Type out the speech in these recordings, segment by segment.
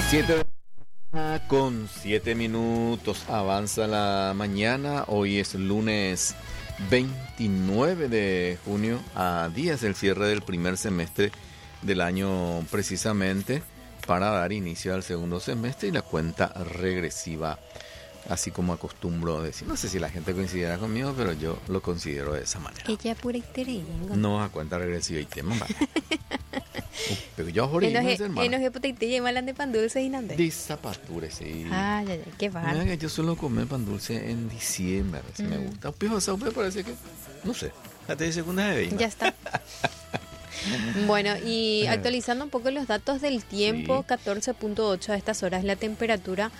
7:07 avanza la mañana. Hoy es lunes 29 de junio, a días del cierre del primer semestre del año, precisamente para dar inicio al segundo semestre y la cuenta regresiva, así como acostumbro decir. No sé si la gente coincidirá conmigo, pero yo lo considero de esa manera. Ella pura interés. No a cuenta regresiva y tema. Pero yo ahora Enoje putaite y malan de pan dulce y nande. Disapature, sí. Ah, ya, qué Mira va. que yo suelo comer pan dulce en diciembre, si me gusta. Pero me parece que, no sé, hasta de segunda de 20. Ya está. Bueno, y actualizando un poco los datos del tiempo, Sí. 14.8 a estas horas la temperatura,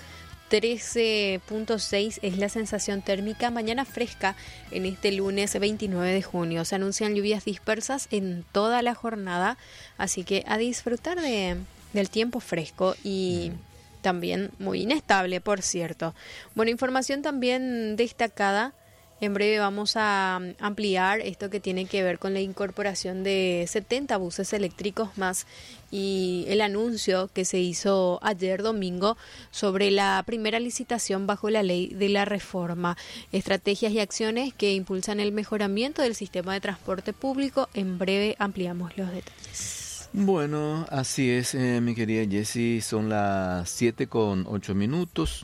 13.6 es la sensación térmica. Mañana fresca en este lunes 29 de junio. Se anuncian lluvias dispersas en toda la jornada, así que a disfrutar del tiempo fresco y también muy inestable, por cierto. Bueno, información también destacada. En breve vamos a ampliar esto que tiene que ver con la incorporación de 70 buses eléctricos más y el anuncio que se hizo ayer domingo sobre la primera licitación bajo la ley de la reforma. Estrategias y acciones que impulsan el mejoramiento del sistema de transporte público. En breve ampliamos los detalles. Bueno, así es, mi querida Jessie, son las 7:08.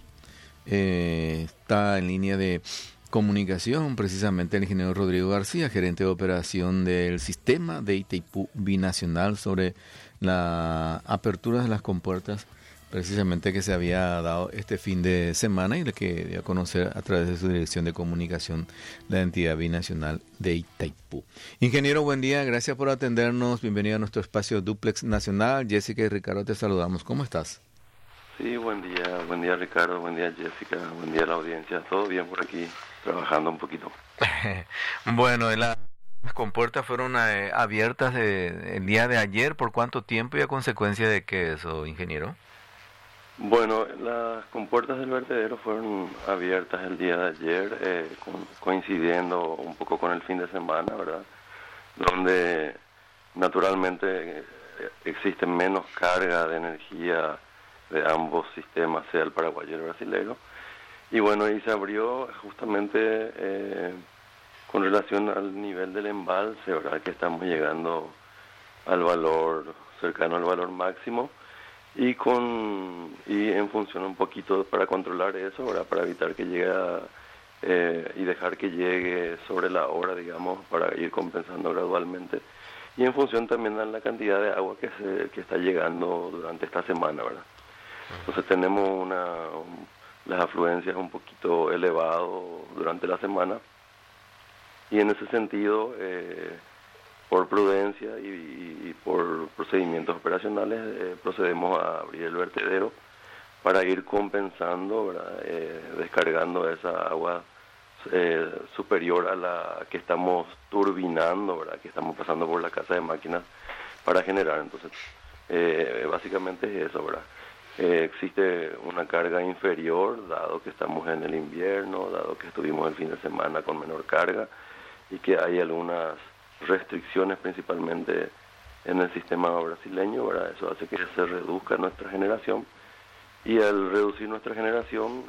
Está en línea de comunicación precisamente el ingeniero Rodrigo García, gerente de operación del sistema de Itaipú Binacional, sobre la apertura de las compuertas precisamente que se había dado este fin de semana y la que dio a conocer a través de su dirección de comunicación la entidad binacional de Itaipú. Ingeniero, buen día, gracias por atendernos, bienvenido a nuestro espacio Duplex Nacional. Jessica y Ricardo, te saludamos, ¿cómo estás? Sí, buen día Ricardo, buen día Jessica, buen día a la audiencia, todo bien por aquí, trabajando un poquito. Bueno, las compuertas fueron abiertas el día de ayer, ¿por cuánto tiempo y a consecuencia de qué eso, ingeniero? Bueno, las compuertas del vertedero fueron abiertas el día de ayer, coincidiendo un poco con el fin de semana, ¿verdad? Donde naturalmente existe menos carga de energía de ambos sistemas, sea el paraguayo y el brasilero. Y bueno, y se abrió justamente con relación al nivel del embalse, ¿verdad? Que estamos llegando al valor, cercano al valor máximo, y en función un poquito para controlar eso, ¿verdad? Para evitar que llegue y dejar que llegue sobre la hora, digamos, para ir compensando gradualmente. Y en función también de la cantidad de agua que está llegando durante esta semana, ¿verdad? Entonces tenemos las afluencias un poquito elevado durante la semana y en ese sentido, por prudencia y por procedimientos operacionales, procedemos a abrir el vertedero para ir compensando, ¿verdad? Descargando esa agua superior a la que estamos turbinando, ¿verdad? Que estamos pasando por la casa de máquinas para generar. Entonces, básicamente es eso, ¿verdad? Existe una carga inferior, dado que estamos en el invierno, dado que estuvimos el fin de semana con menor carga y que hay algunas restricciones principalmente en el sistema brasileño, ¿verdad? Eso hace que se reduzca nuestra generación y al reducir nuestra generación,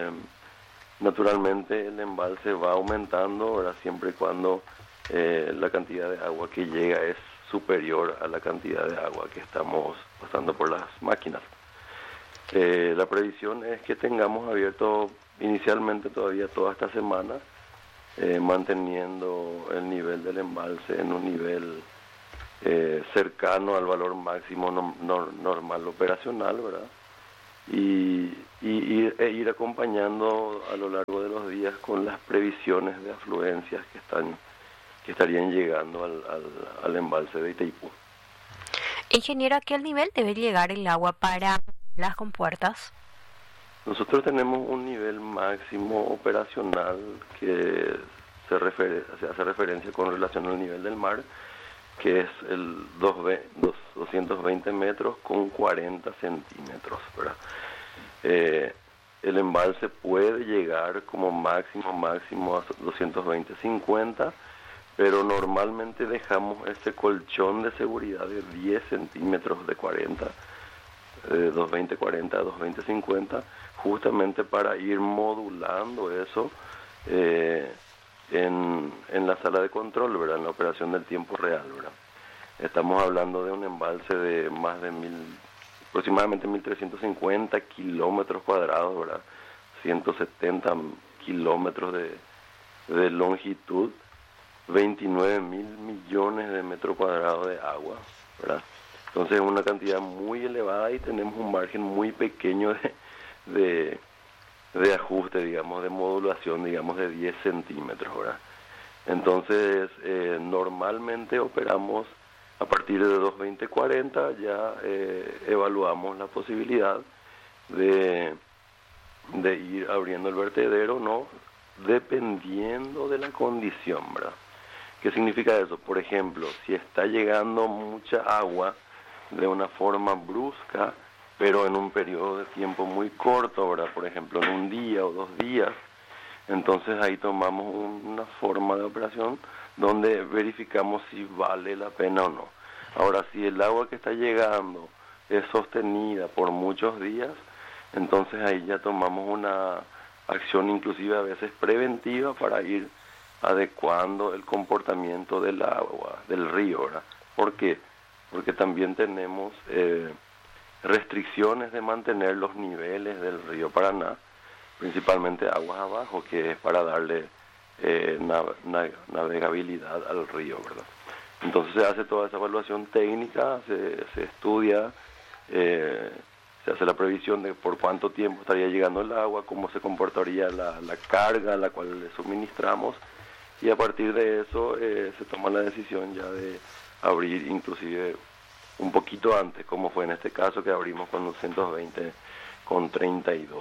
naturalmente el embalse va aumentando, ¿verdad? Siempre y cuando la cantidad de agua que llega es superior a la cantidad de agua que estamos pasando por las máquinas. La previsión es que tengamos abierto inicialmente todavía toda esta semana, manteniendo el nivel del embalse en un nivel cercano al valor máximo normal operacional, ¿verdad? E ir acompañando a lo largo de los días con las previsiones de afluencias que estarían llegando al embalse de Itaipú. Ingeniero, ¿a qué nivel debe llegar el agua para las compuertas? Nosotros tenemos un nivel máximo operacional que se hace referencia con relación al nivel del mar, que es el 220 metros con 40 centímetros, ¿verdad? El embalse puede llegar como máximo a 220-50, pero normalmente dejamos ese colchón de seguridad de 10 centímetros de 40 220-40 a 220-50, justamente para ir modulando eso en la sala de control, ¿verdad? En la operación del tiempo real, ¿verdad? Estamos hablando de un embalse de más de aproximadamente 1.350 kilómetros cuadrados, ¿verdad? 170 kilómetros de longitud, 29.000 millones de metros cuadrados de agua, ¿verdad? Entonces es una cantidad muy elevada y tenemos un margen muy pequeño de ajuste, digamos, de modulación, digamos, de 10 centímetros, ¿verdad? Entonces, normalmente operamos a partir de 220-40, ya evaluamos la posibilidad de ir abriendo el vertedero, ¿no? Dependiendo de la condición, ¿verdad? ¿Qué significa eso? Por ejemplo, si está llegando mucha agua de una forma brusca, pero en un periodo de tiempo muy corto, ¿verdad? Por ejemplo, en un día o 2 días, entonces ahí tomamos una forma de operación donde verificamos si vale la pena o no. Ahora, si el agua que está llegando es sostenida por muchos días, entonces ahí ya tomamos una acción inclusive a veces preventiva para ir adecuando el comportamiento del agua, del río, ¿verdad? ¿Por qué? Porque también tenemos restricciones de mantener los niveles del río Paraná, principalmente aguas abajo, que es para darle navegabilidad al río, ¿verdad? Entonces se hace toda esa evaluación técnica, se estudia, se hace la previsión de por cuánto tiempo estaría llegando el agua, cómo se comportaría la carga a la cual le suministramos, y a partir de eso se toma la decisión ya de abrir inclusive un poquito antes, como fue en este caso que abrimos con 220-32.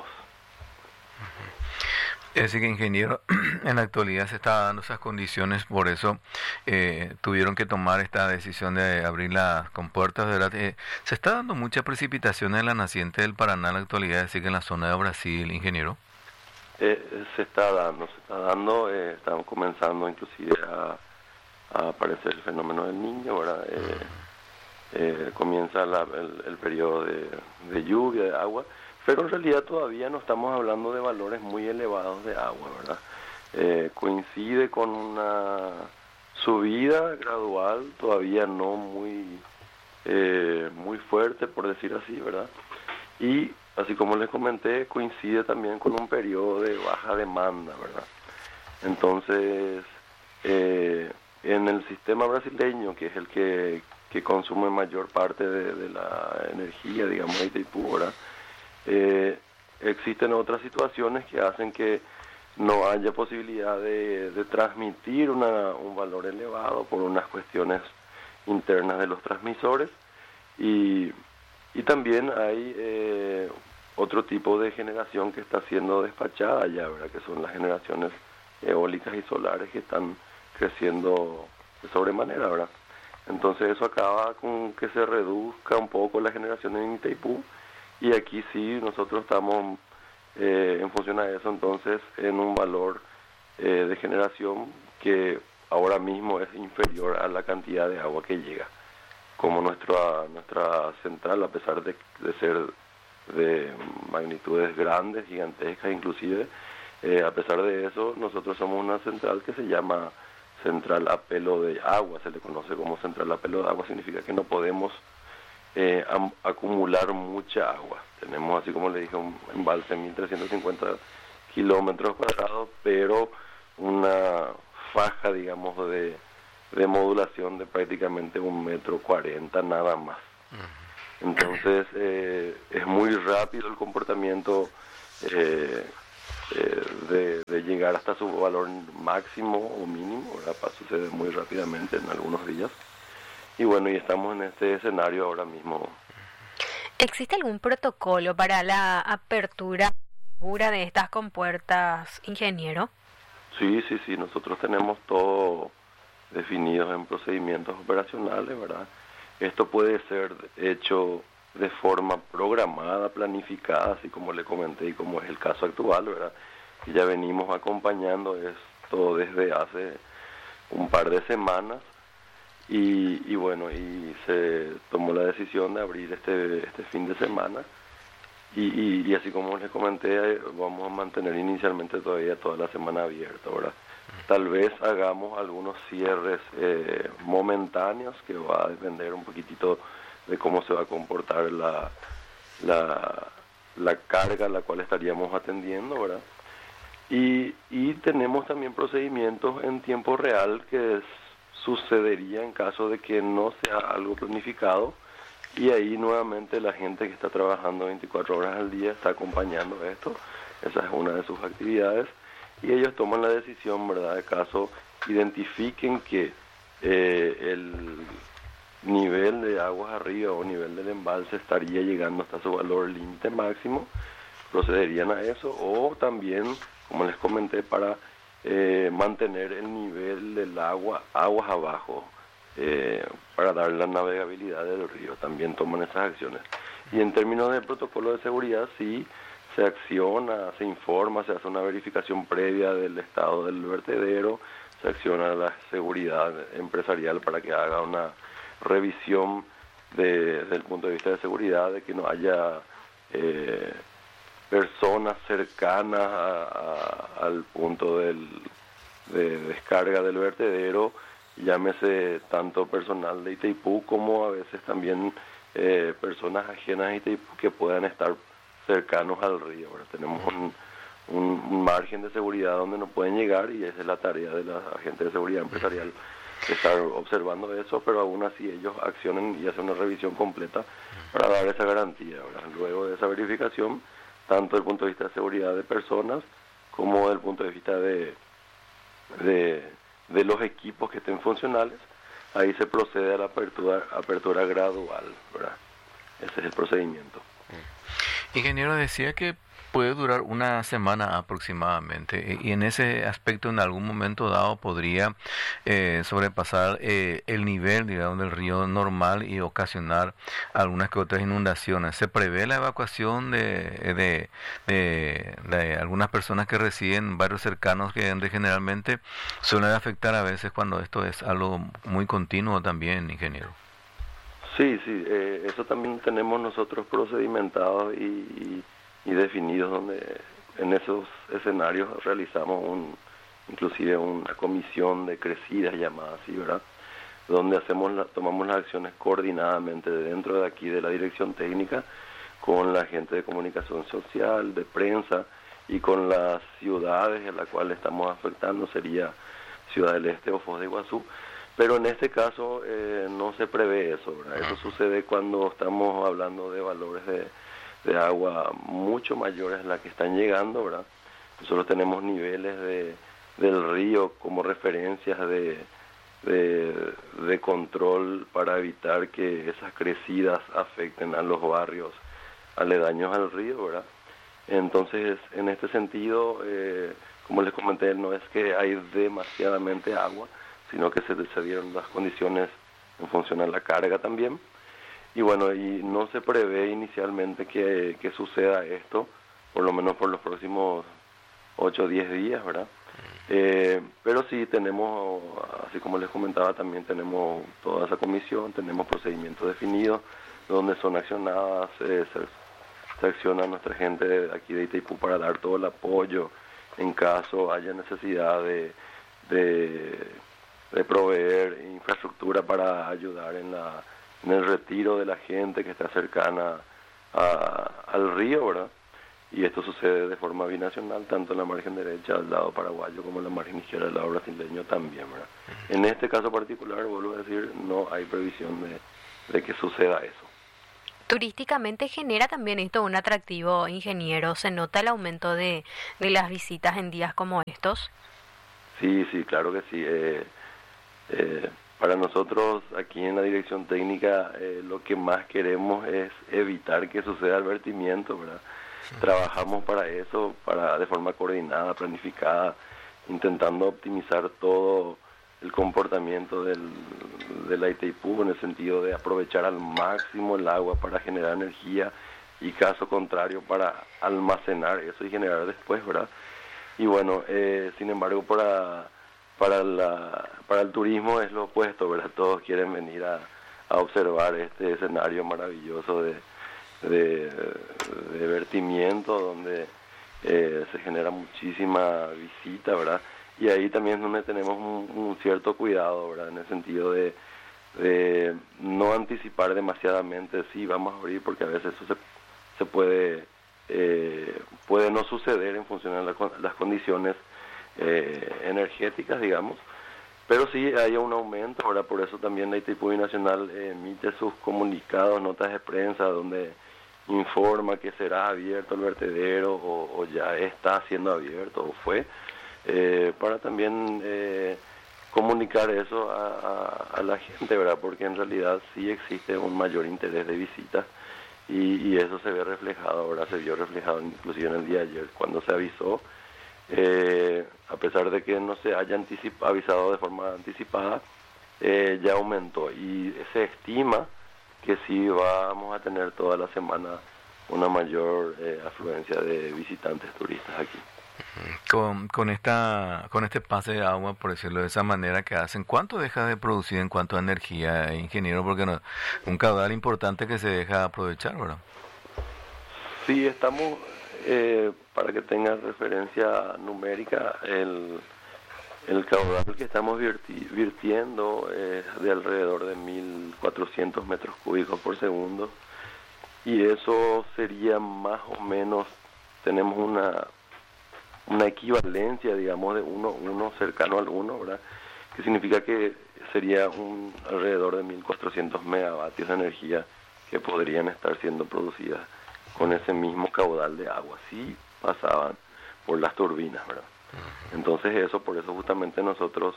Es decir, que ingeniero, en la actualidad se está dando esas condiciones, por eso tuvieron que tomar esta decisión de abrir las compuertas, ¿verdad? Se está dando mucha precipitación en la naciente del Paraná en la actualidad, es decir, que en la zona de Brasil, ingeniero. Se está dando, estamos comenzando inclusive a aparecer el fenómeno del Niño, ¿verdad? Comienza el periodo de lluvia, de agua, pero en realidad todavía no estamos hablando de valores muy elevados de agua, ¿verdad? Coincide con una subida gradual, todavía no muy fuerte, por decir así, ¿verdad? Y así como les comenté, coincide también con un periodo de baja demanda, ¿verdad? Entonces, en el sistema brasileño, que es el que consume mayor parte de la energía, digamos, de Itaipú, ¿verdad? Existen otras situaciones que hacen que no haya posibilidad de transmitir un valor elevado por unas cuestiones internas de los transmisores, y también hay otro tipo de generación que está siendo despachada ya, ¿verdad? Que son las generaciones eólicas y solares que están creciendo de sobremanera, ¿verdad? Entonces eso acaba con que se reduzca un poco la generación en Itaipú, y aquí sí nosotros estamos en función a eso, entonces en un valor de generación que ahora mismo es inferior a la cantidad de agua que llega. Como nuestra central, a pesar de ser de magnitudes grandes, gigantescas inclusive, a pesar de eso, nosotros somos una central que se llama central a pelo de agua, se le conoce como central a pelo de agua, significa que no podemos acumular mucha agua. Tenemos, así como le dije, un embalse de 1.350 kilómetros cuadrados, pero una faja, digamos, de modulación de prácticamente 1,40 m nada más. Entonces es muy rápido el comportamiento de llegar hasta su valor máximo o mínimo, ¿verdad? Sucede muy rápidamente en algunos días. Y bueno, y estamos en este escenario ahora mismo. ¿Existe algún protocolo para la apertura segura de estas compuertas, ingeniero? Sí, nosotros tenemos todo definido en procedimientos operacionales, ¿verdad? Esto puede ser hecho de forma programada, planificada, así como le comenté y como es el caso actual, ¿verdad? Y ya venimos acompañando esto desde hace un par de semanas, y bueno, y se tomó la decisión de abrir este fin de semana. Y así como les comenté, vamos a mantener inicialmente todavía toda la semana abierta, ¿verdad? Tal vez hagamos algunos cierres momentáneos, que va a depender un poquitito de cómo se va a comportar la carga a la cual estaríamos atendiendo, ¿verdad? Y tenemos también procedimientos en tiempo real que sucedería en caso de que no sea algo planificado, y ahí nuevamente la gente que está trabajando 24 horas al día está acompañando esto. Esa es una de sus actividades, y ellos toman la decisión, ¿verdad?, de caso identifiquen que el nivel de aguas arriba o nivel del embalse estaría llegando hasta su valor límite máximo, procederían a eso, o también, como les comenté, para mantener el nivel del agua aguas abajo, para dar la navegabilidad del río. También toman esas acciones. Y en términos de protocolo de seguridad, sí se acciona, se informa, se hace una verificación previa del estado del vertedero, se acciona la seguridad empresarial para que haga una revisión desde el punto de vista de seguridad, de que no haya personas cercanas al punto de descarga del vertedero, llámese tanto personal de Itaipú como a veces también personas ajenas a Itaipú que puedan estar cercanos al río. Ahora tenemos un margen de seguridad donde no pueden llegar, y esa es la tarea de la agente de seguridad empresarial, estar observando eso, pero aún así ellos accionan y hacen una revisión completa para dar esa garantía. Ahora, luego de esa verificación, tanto desde el punto de vista de seguridad de personas como desde el punto de vista de los equipos que estén funcionales, ahí se procede a la apertura gradual, ¿verdad? Ese es el procedimiento. Ingeniero, decía que puede durar una semana aproximadamente, y en ese aspecto en algún momento dado podría sobrepasar el nivel, digamos, del río normal y ocasionar algunas que otras inundaciones. ¿Se prevé la evacuación de algunas personas que residen en barrios cercanos, que generalmente suelen afectar a veces cuando esto es algo muy continuo también, ingeniero? Sí, eso también tenemos nosotros procedimentados y definidos, donde en esos escenarios realizamos inclusive una comisión de crecidas, llamada así, ¿verdad?, donde tomamos las acciones coordinadamente dentro de aquí de la dirección técnica, con la gente de comunicación social, de prensa, y con las ciudades en las cuales estamos afectando, sería Ciudad del Este o Foz de Iguazú. Pero en este caso no se prevé eso, ¿verdad? Eso sucede cuando estamos hablando de valores de agua mucho mayores a las que están llegando, ¿verdad? Nosotros tenemos niveles del río como referencias de control para evitar que esas crecidas afecten a los barrios aledaños al río, ¿verdad? Entonces, en este sentido, como les comenté, no es que hay demasiadamente agua, sino que se dieron las condiciones en función a la carga también. Y bueno, y no se prevé inicialmente que suceda esto, por lo menos por los próximos 8 o 10 días, ¿verdad? Pero sí tenemos, así como les comentaba, también tenemos toda esa comisión, tenemos procedimientos definidos donde son accionadas, se acciona nuestra gente de aquí de Itaipú para dar todo el apoyo en caso haya necesidad de proveer infraestructura para ayudar en el retiro de la gente que está cercana al río, ¿verdad? Y esto sucede de forma binacional, tanto en la margen derecha del lado paraguayo como en la margen izquierda del lado brasileño también, ¿verdad? En este caso particular, vuelvo a decir, no hay previsión de que suceda eso. Turísticamente genera también esto un atractivo, ingeniero. ¿Se nota el aumento de las visitas en días como estos? Sí, claro que sí. Para nosotros aquí en la dirección técnica lo que más queremos es evitar que suceda el vertimiento, ¿verdad? Sí. Trabajamos para eso, de forma coordinada, planificada, intentando optimizar todo el comportamiento de la Itaipú, en el sentido de aprovechar al máximo el agua para generar energía, y caso contrario para almacenar eso y generar después, ¿verdad? Y bueno, sin embargo, para el turismo es lo opuesto, ¿verdad? Todos quieren venir a observar este escenario maravilloso de vertimiento donde se genera muchísima visita, ¿verdad? Y ahí también es donde tenemos un cierto cuidado, ¿verdad? En el sentido de no anticipar demasiadamente, sí, vamos a abrir, porque a veces eso se puede no suceder en función de las condiciones energéticas, digamos, pero sí hay un aumento, ¿verdad? Por eso también la Itaipú Binacional emite sus comunicados, notas de prensa, donde informa que será abierto el vertedero o ya está siendo abierto o fue, para también comunicar eso a la gente, ¿verdad? Porque en realidad sí existe un mayor interés de visitas y eso se ve reflejado, ¿verdad? Se vio reflejado inclusive en el día de ayer cuando se avisó, a pesar de que no se haya avisado de forma anticipada, ya aumentó y se estima que sí vamos a tener toda la semana una mayor afluencia de visitantes turistas aquí. Con este pase de agua, por decirlo de esa manera que hacen, ¿cuánto deja de producir en cuanto a energía, ingeniero? Porque no, un caudal importante que se deja aprovechar, ¿verdad? Sí, estamos, para que tengan referencia numérica, el caudal que estamos virtiendo es de alrededor de 1.400 metros cúbicos por segundo, y eso sería más o menos, tenemos una equivalencia, digamos, de uno cercano al 1, ¿verdad? Que significa que sería alrededor de 1.400 megavatios de energía que podrían estar siendo producidas con ese mismo caudal de agua, si pasaban por las turbinas, ¿verdad? Entonces por eso justamente nosotros,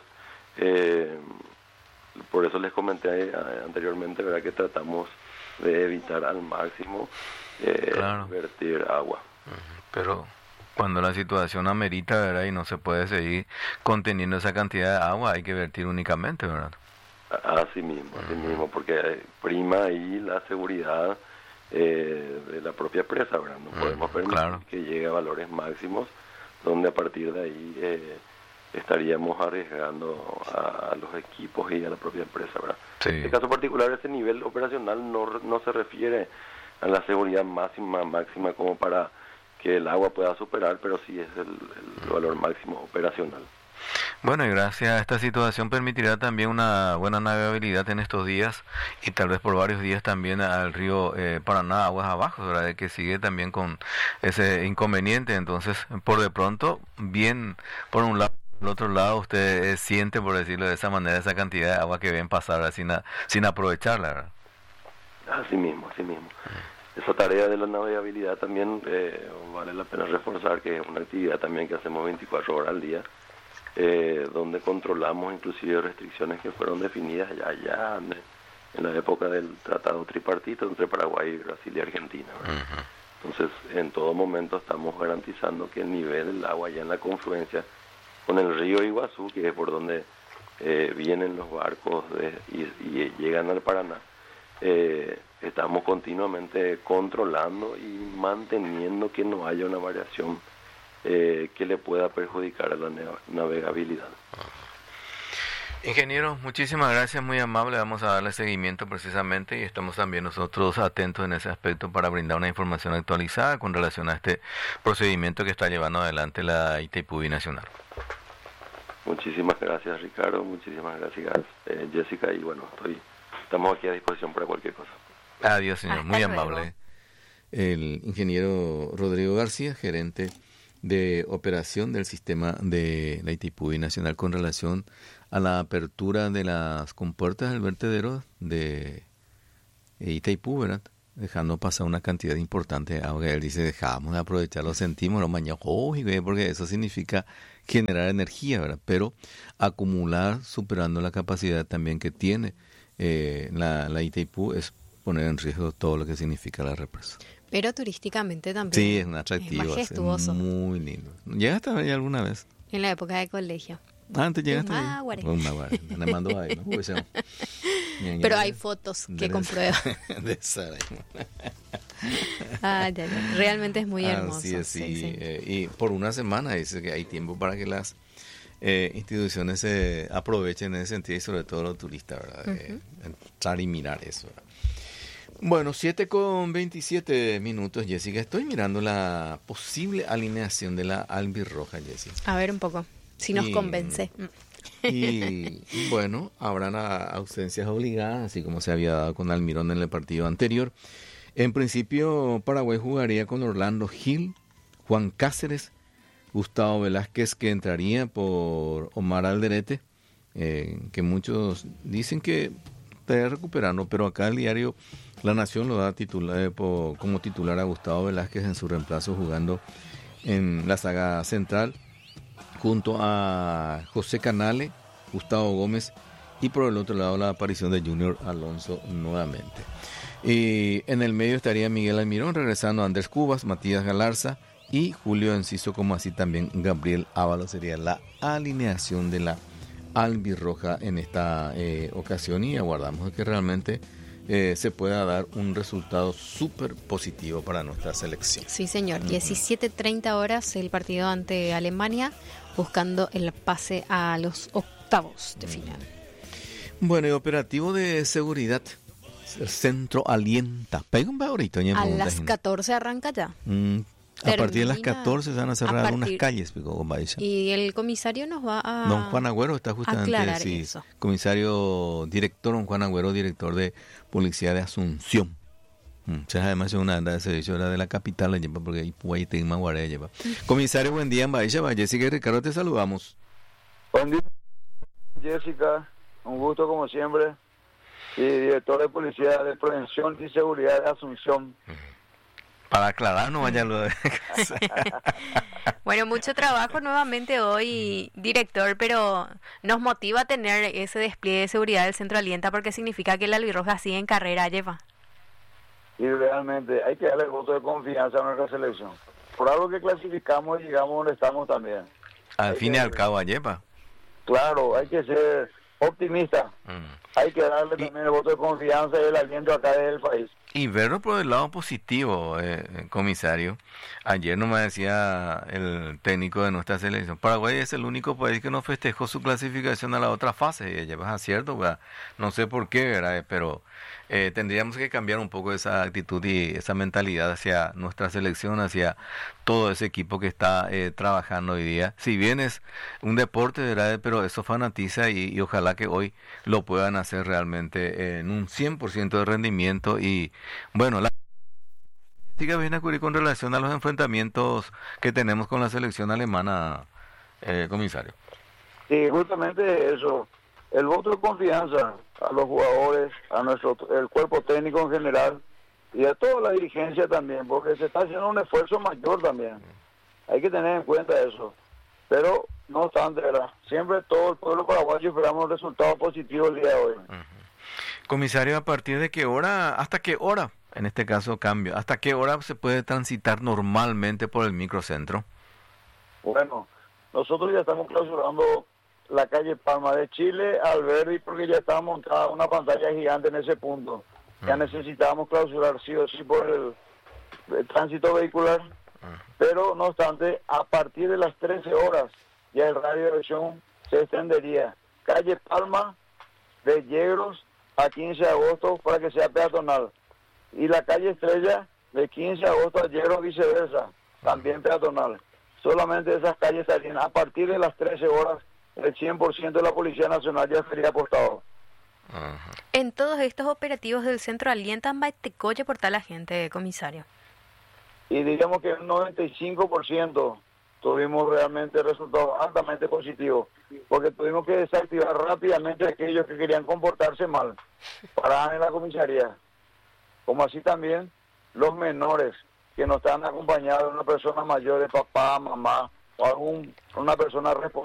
por eso les comenté anteriormente, ¿verdad? Que tratamos de evitar al máximo vertir agua. Pero cuando la situación amerita, ¿verdad? Y no se puede seguir conteniendo esa cantidad de agua, hay que vertir únicamente, ¿verdad? Así mismo, porque prima ahí la seguridad de la propia presa, ¿verdad? No podemos permitir que llegue a valores máximos, donde a partir de ahí estaríamos arriesgando a los equipos y a la propia empresa, ¿verdad? Sí. En este caso particular, ese nivel operacional no se refiere a la seguridad máxima como para que el agua pueda superar, pero sí es el valor máximo operacional. Bueno, y gracias a esta situación permitirá también una buena navegabilidad en estos días y tal vez por varios días también al río Paraná, aguas abajo, ¿verdad? De que sigue también con ese inconveniente. Entonces, por de pronto, bien, por un lado, por el otro lado, usted siente, por decirlo de esa manera, esa cantidad de agua que ven pasar, ¿verdad? sin aprovecharla, ¿verdad? Así mismo. Esa tarea de la navegabilidad también vale la pena reforzar, que es una actividad también que hacemos 24 horas al día, donde controlamos inclusive restricciones que fueron definidas ya en la época del tratado tripartito entre Paraguay, Brasil y Argentina, ¿verdad? Entonces, en todo momento estamos garantizando que el nivel del agua ya en la confluencia con el río Iguazú, que es por donde vienen los barcos y llegan al Paraná, estamos continuamente controlando y manteniendo que no haya una variación que le pueda perjudicar a la navegabilidad. Ingeniero, muchísimas gracias, muy amable. Vamos a darle seguimiento precisamente y estamos también nosotros atentos en ese aspecto para brindar una información actualizada con relación a este procedimiento que está llevando adelante la Itaipú Binacional. Muchísimas gracias, Ricardo, muchísimas gracias, Jessica, y bueno, estamos aquí a disposición para cualquier cosa. Adiós, señor, muy amable. El ingeniero Rodrigo García, gerente de operación del sistema de la Itaipú Binacional con relación a la apertura de las compuertas del vertedero de Itaipú, ¿verdad? Dejando pasar una cantidad importante de agua. Él dice, dejamos de aprovechar, lo sentimos, lo mañana, porque eso significa generar energía, ¿verdad? Pero acumular, superando la capacidad también que tiene la Itaipú, es poner en riesgo todo lo que significa la represa. Pero turísticamente también. Sí, es un atractivo. Es majestuoso. Es muy lindo. ¿Llegaste a ver alguna vez? En la época de colegio. Antes llegaste ahí. Me mandó ahí, ¿no? Pero hay fotos que comprueban. De esa. Realmente es muy hermoso. Sí. Y por una semana dice que hay tiempo para que las instituciones se aprovechen en ese sentido y sobre todo los turistas, ¿verdad? Entrar y mirar eso, ¿verdad? Bueno, 7:27, Jessica. Estoy mirando la posible alineación de la albirroja, Jessica. A ver un poco, si nos convence. Y bueno, habrán ausencias obligadas, así como se había dado con Almirón en el partido anterior. En principio, Paraguay jugaría con Orlando Gil, Juan Cáceres, Gustavo Velázquez, que entraría por Omar Alderete, que muchos dicen que está recuperando, pero acá el diario La Nación lo da como titular a Gustavo Velázquez en su reemplazo, jugando en la saga central junto a José Canale, Gustavo Gómez, y por el otro lado la aparición de Junior Alonso nuevamente. Y en el medio estaría Miguel Almirón, regresando a Andrés Cubas, Matías Galarza y Julio Enciso, como así también Gabriel Ábalos. Sería la alineación de la albirroja en esta ocasión, y aguardamos que realmente se pueda dar un resultado súper positivo para nuestra selección. Sí, señor. 17:30 horas el partido ante Alemania, buscando el pase a los octavos de final. Bueno, y operativo de seguridad. El centro alienta. Pega un ahorita. A las 14 arranca ya. A partir de las 14 se van a cerrar algunas calles. Y el comisario nos va a... Don Juan Agüero está justamente... aclarar eso. Comisario director, don Juan Agüero, director de Policía de Asunción. Además es una de servicio de la capital, porque ahí te lleva. Comisario, buen día, Jessica y Ricardo, te saludamos. Buen día, Jessica. Un gusto como siempre. Y director de Policía de Prevención y Seguridad de Asunción. Para aclarar, no vaya lo de... Bueno, mucho trabajo nuevamente hoy, director, pero nos motiva a tener ese despliegue de seguridad del Centro Alienta, porque significa que la albirroja sigue en carrera, lleva. Y realmente hay que darle voto de confianza a nuestra selección. Por algo que clasificamos y llegamos donde estamos también. Al fin y al cabo, lleva. Claro, hay que ser optimista. Hay que darle también el voto de confianza y el aliento acá del país. Y verlo por el lado positivo, comisario. Ayer nos decía el técnico de nuestra selección, Paraguay es el único país que no festejó su clasificación a la otra fase. Y llevas acierto, ¿verdad? No sé por qué, ¿verdad? Pero tendríamos que cambiar un poco esa actitud y esa mentalidad hacia nuestra selección, hacia todo ese equipo que está trabajando hoy día. Si bien es un deporte, ¿verdad? Pero eso fanatiza y ojalá que hoy lo puedan hacer realmente en un 100% de rendimiento. Y bueno, la política viene a ocurrir con relación a los enfrentamientos que tenemos con la selección alemana, comisario. Sí, justamente eso, el voto de confianza a los jugadores, a el cuerpo técnico en general y a toda la dirigencia también, porque se está haciendo un esfuerzo mayor también. Hay que tener en cuenta eso. Pero no obstante, ¿verdad? Siempre todo el pueblo paraguayo esperamos un resultado positivo el día de hoy. Comisario, ¿a partir de qué hora, hasta qué hora, en este caso cambio, hasta qué hora se puede transitar normalmente por el microcentro? Bueno, nosotros ya estamos clausurando la calle Palma de Chile, Alberdi, porque ya está montada una pantalla gigante en ese punto. Ya necesitábamos clausurar sí o sí por el tránsito vehicular, pero no obstante, a partir de las 13 horas ya el radio de acción se extendería. Calle Palma de Yegros a 15 de agosto para que sea peatonal. Y la calle Estrella de 15 de agosto a Yegros viceversa, también peatonal. Solamente esas calles estarían a partir de las 13 horas, el 100% de la Policía Nacional ya sería apostado. En todos estos operativos del Centro alientan Baitecoye por tal la gente, comisario. Y diríamos que un 95% tuvimos realmente resultados altamente positivos, porque tuvimos que desactivar rápidamente a aquellos que querían comportarse mal, paraban en la comisaría, como así también los menores que no estaban acompañados de una persona mayor, de papá, mamá, o una persona responsable.